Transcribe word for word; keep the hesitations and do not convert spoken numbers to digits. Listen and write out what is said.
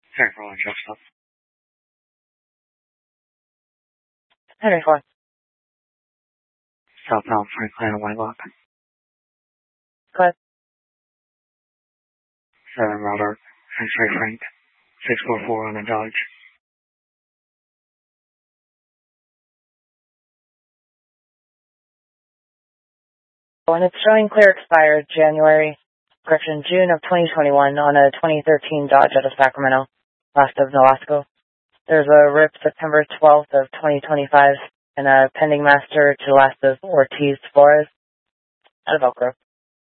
Henry Rowan Joseph. Henry Ford. Southbound Franklin and Whitelock. Go ahead. Seven Robert, X-ray Frank, six four four on the Dodge. When it's showing clear expired January, correction, June of twenty twenty-one on a twenty thirteen Dodge out of Sacramento, last of Nolasco. There's a R I P September twelfth of twenty twenty-five and a pending master to last of Ortiz Flores out of Elk Grove.